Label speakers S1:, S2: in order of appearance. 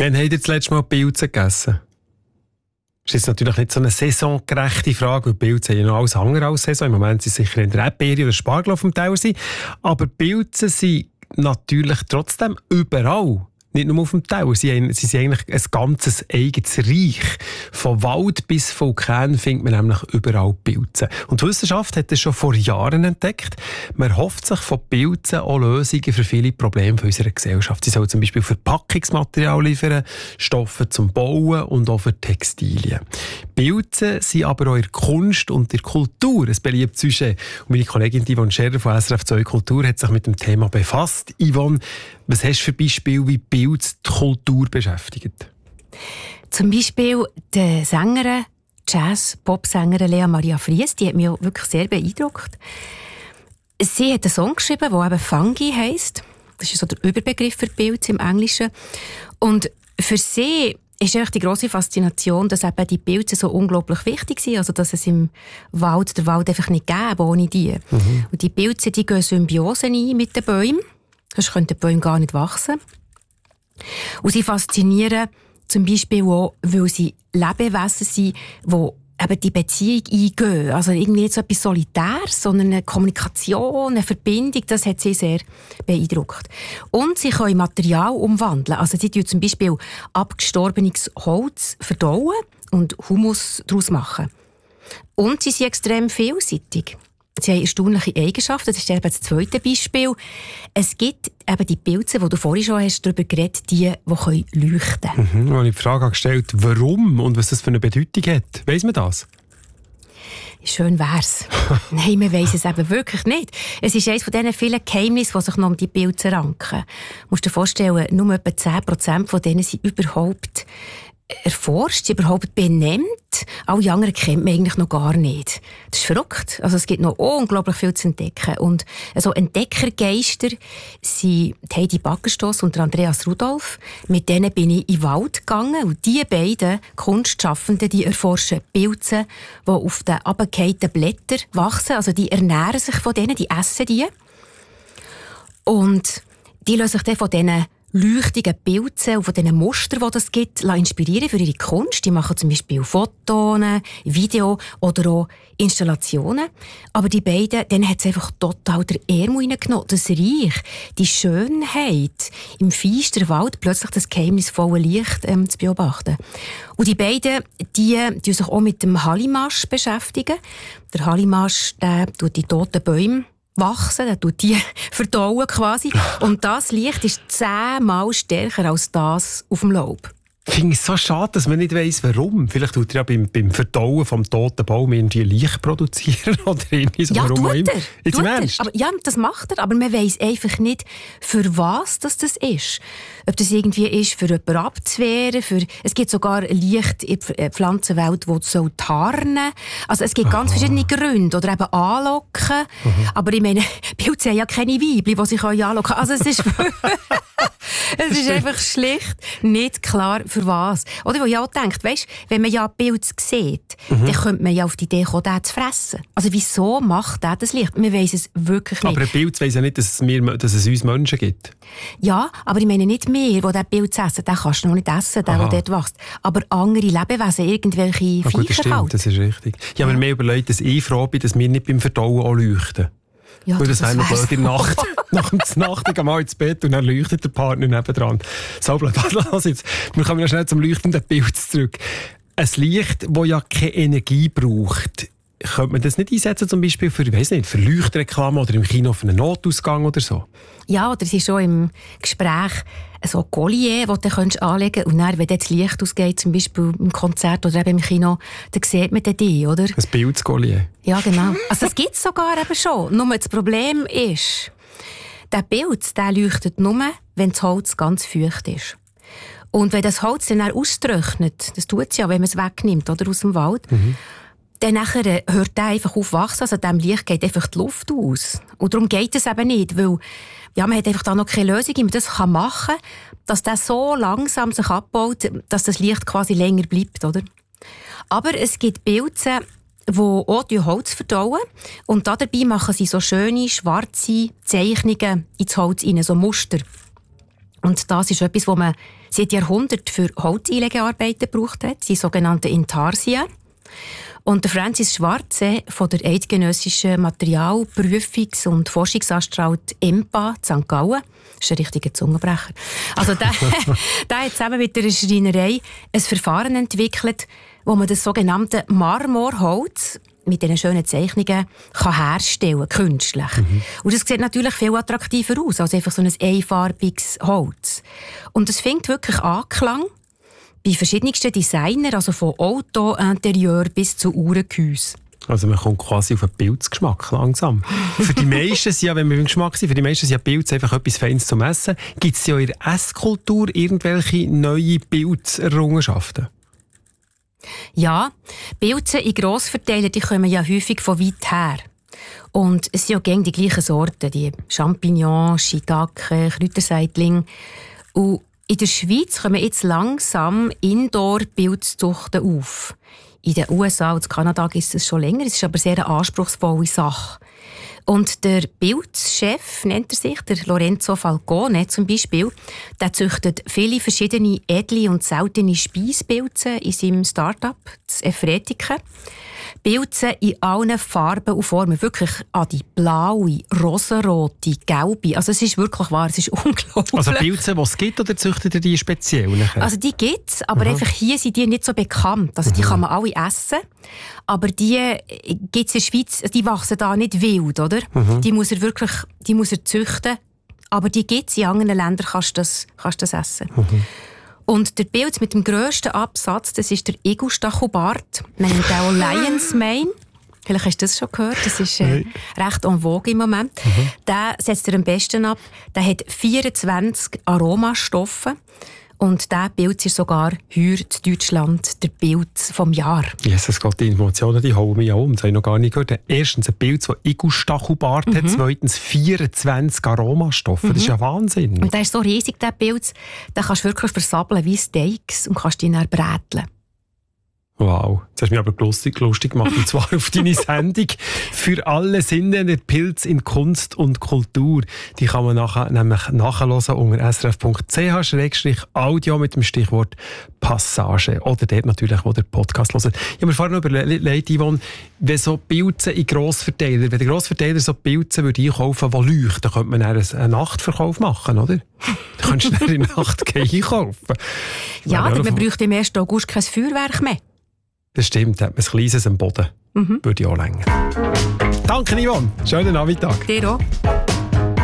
S1: Wann habt ihr das letzte Mal Pilze gegessen? Das ist jetzt natürlich nicht so eine saisongerechte Frage, weil Pilze ja noch alles andere als Saison. Im Moment sind sicher in der Erdbeere oder Spargel auf dem Teller. Aber Pilze sind natürlich trotzdem überall. Nicht nur auf dem Teller. Sie sind eigentlich ein ganzes eigenes Reich. Von Wald bis Vulkan findet man nämlich überall Pilze. Und die Wissenschaft hat das schon vor Jahren entdeckt. Man hofft sich von Pilzen auch Lösungen für viele Probleme unserer Gesellschaft. Sie sollen zum Beispiel Verpackungsmaterial liefern, Stoffe zum Bauen und auch für Textilien. Pilze sind aber auch in der Kunst und in der Kultur ein beliebtes Sujet. Und meine Kollegin Yvonne Scherer von SRF 2 Kultur hat sich mit dem Thema befasst. Yvonne, was hast du für Beispiele, wie Pilze die Kultur beschäftigen?
S2: Zum Beispiel die Sängerin, Jazz-Pop-Sängerin Lea Maria Fries, die hat mich auch wirklich sehr beeindruckt. Sie hat einen Song geschrieben, der eben Fungi heisst. Das ist so der Überbegriff für Pilze im Englischen. Und für sie ist eigentlich die grosse Faszination, dass eben die Pilze so unglaublich wichtig sind, also dass es im Wald den Wald einfach nicht gäbe ohne die. Und die Pilze, die gehen Symbiose ein mit den Bäumen. Sonst könnten die Bäume gar nicht wachsen. Und sie faszinieren zum Beispiel auch, weil sie Lebewesen sind, die eben die Beziehung eingehen. Also irgendwie nicht so etwas Solitäres, sondern eine Kommunikation, eine Verbindung, das hat sie sehr beeindruckt. Und sie können Material umwandeln. Also sie tun zum Beispiel abgestorbenes Holz verdauen und Humus daraus machen. Und sie sind extrem vielseitig. Sie haben erstaunliche Eigenschaften. Das ist eben das zweite Beispiel. Es gibt eben die Pilze, die du vorhin schon hast, darüber geredet, die leuchten können.
S1: Ich habe die Frage gestellt, warum und was das für eine Bedeutung hat. Weiss man das?
S2: Schön wär's. Nein, man weiss es eben wirklich nicht. Es ist eines von diesen vielen Geheimnissen, die sich noch um die Pilze ranken. Du musst dir vorstellen, nur etwa 10% von denen sind überhaupt erforscht, überhaupt benennt. Alle anderen kennt man eigentlich noch gar nicht. Das ist verrückt. Also es gibt noch unglaublich viel zu entdecken. Und so Entdeckergeister sind Heidi Backenstoss und Andreas Rudolph. Mit denen bin ich in den Wald gegangen. Und die beiden Kunstschaffenden, die erforschen Pilze, die auf den abgehängten Blättern wachsen. Also die ernähren sich von denen, die essen die. Und die lassen sich dann von diesen leuchtigen Pilze und von diesen Mustern, die es gibt, inspirieren für ihre Kunst. Die machen zum Beispiel Fotos, Video oder auch Installationen. Aber die beiden, denen hat es einfach total der Ärmel reingenommen. Das Reich, die Schönheit im feinsten Wald, plötzlich das geheimnisvolle Licht zu beobachten. Und die beiden, die sich auch mit dem Hallimasch beschäftigen. Der Hallimasch, der tut die toten Bäume wachsen, der tut die verdauen quasi. Und das Licht ist 10-mal stärker als das auf dem Laub.
S1: Ich finde es so schade, dass man nicht weiss, warum. Vielleicht tut er ja beim Verdauen vom toten Baum irgendwie Licht produzieren oder irgendwie so.
S2: Ja,
S1: warum
S2: tut er.
S1: Jetzt im Ernst?
S2: Aber, ja, das macht er, aber man weiss einfach nicht, für was das ist. Ob das irgendwie ist, für jemanden abzuwehren, es gibt sogar Licht in der Pflanzenwelt, das soll tarnen. Also es gibt ganz verschiedene Gründe. Oder eben anlocken. Aber ich meine, Pilze haben ja keine Weibchen, die sich anlocken können. Also es ist... Es ist einfach schlicht nicht klar, für was. Oder wo ich auch denke, weisst, wenn man ja Pilze sieht, dann könnte man ja auf die Idee kommen, den zu fressen. Also wieso macht der das Licht? Man weiss es wirklich nicht.
S1: Aber ein Pilz weiss ja nicht, dass es uns Menschen gibt.
S2: Ja, aber ich meine nicht wir, die diesen Pilz essen. Den kannst du noch nicht essen, der dort wächst. Aber andere Lebewesen, irgendwelche Viecher
S1: das stimmt,
S2: halt.
S1: Das ist richtig. Ich habe mir mehr überlegt, dass ich froh bin, dass wir nicht beim Verdauen auch leuchten.
S2: Ja,
S1: weil das wäre noch blöd in der Nacht. Nach dem Nacht mal ins Bett und dann leuchtet der Partner nebendran. So blöd. Was jetzt? Wir kommen ja schnell zum leuchtenden Pilz zurück. Ein Licht, das ja keine Energie braucht. Könnte man das nicht einsetzen, zum Beispiel für Leuchtreklame oder im Kino für einen Notausgang oder so?
S2: Ja, oder es ist schon im Gespräch so ein Collier, das du anlegen kannst. Und dann, wenn das Licht ausgeht, zum Beispiel im Konzert oder eben im Kino, dann sieht man die, oder?
S1: Ein Pilzcollier.
S2: Ja, genau. Also das gibt es sogar eben schon. Nur das Problem ist, der Pilz, der leuchtet nur, wenn das Holz ganz feucht ist. Und wenn das Holz dann austrocknet, das tut es ja, wenn man es wegnimmt oder, aus dem Wald, dann nachher hört der einfach auf wachsen, also dem Licht geht einfach die Luft aus. Und darum geht es eben nicht, weil ja, man hat einfach da noch keine Lösung, wie man das machen kann, dass der so langsam sich abbaut, dass das Licht quasi länger bleibt, oder? Aber es gibt Pilze, die auch Holz verdauen und dabei machen sie so schöne, schwarze Zeichnungen ins Holz rein, so Muster. Und das ist etwas, was man seit Jahrhunderten für Holzeinlegearbeiten gebraucht hat, die sogenannten Intarsien. Und der Francis Schwarze von der Eidgenössischen Materialprüfungs- und Forschungsanstalt EMPA St. Gallen, das ist ein richtiger Zungenbrecher, also der hat zusammen mit der Schreinerei ein Verfahren entwickelt, wo man das sogenannte Marmorholz mit diesen schönen Zeichnungen kann herstellen, künstlich. Und das sieht natürlich viel attraktiver aus als einfach so ein einfarbiges Holz. Und es findet wirklich Anklang bei verschiedensten Designern, also von Auto-Interieur bis zu Uhrengehäuse.
S1: Also man kommt quasi auf einen Pilzgeschmack langsam. Für die meisten sind ja, wenn wir beim Geschmack sind, für die meisten sind ja Pilze einfach etwas Feines zum Essen. Gibt es ja in der Esskultur irgendwelche neue Pilzerrungenschaften?
S2: Ja, Pilze in Grossverteilern, die kommen ja häufig von weit her. Und es sind ja gängig die gleichen Sorten, die Champignons, Shiitake, Kräuterseitling. Und in der Schweiz kommen jetzt langsam Indoor-Pilzzuchten auf. In den USA und in Kanada ist es schon länger, es ist aber sehr eine anspruchsvolle Sache. Und der Pilzchef, nennt er sich, der Lorenzo Falcone zum Beispiel, der züchtet viele verschiedene edle und seltene Speispilze in seinem Start-up, das Efretiken. Pilze in allen Farben und Formen. Wirklich an die blaue, rosarote, gelbe. Also es ist wirklich wahr, es ist unglaublich.
S1: Also Pilze, die es gibt, oder züchtet ihr die speziell?
S2: Also die gibt es, aber einfach hier sind die nicht so bekannt. Also die kann man alle essen. Aber die gibt es in der Schweiz, die wachsen da nicht wild, oder? Die muss er züchten. Aber die gibt es in anderen Ländern, kannst du das essen. Und der Pilz mit dem grössten Absatz, das ist der Igel-Stachelbart. Man nennt ihn auch Lion's Mane. Vielleicht hast du das schon gehört. Das ist recht en vogue im Moment. Der setzt er am besten ab. Der hat 24 Aromastoffe. Und dieser Pilz ist sogar heute in Deutschland der Pilz vom Jahr.
S1: Jesus Gott, die Informationen, die hauen mich ja um. Das habe ich noch gar nicht gehört. Erstens ein Pilz, der Igel-Stachelbart hat. Zweitens 24 Aromastoffe. Das ist ja Wahnsinn.
S2: Und der ist so riesig, der Pilz. Den kannst du wirklich versabeln wie Steaks und kannst ihn dann bräteln.
S1: Wow, das hast du mich aber lustig gemacht, und zwar auf deine Sendung «Für alle Sinne der Pilz in Kunst und Kultur». Die kann man nämlich nachhören unter srf.ch/audio mit dem Stichwort «Passage». Oder dort natürlich, wo der Podcast hört. Ich habe mir vorhin noch überlegt, Yvonne, wenn so Pilze in Grossverteiler, wenn der Grossverteiler so Pilze würde einkaufen, die leuchten, dann könnte man dann einen Nachtverkauf machen, oder? Dann könntest du dann in der Nacht einkaufen.
S2: Ja, aber man bräuchte im 1. August kein Feuerwerk mehr.
S1: Das stimmt, hat man ein kleines am Boden. Würde ich auch länger. Danke, Yvonne. Schönen Nachmittag.
S2: Dir auch.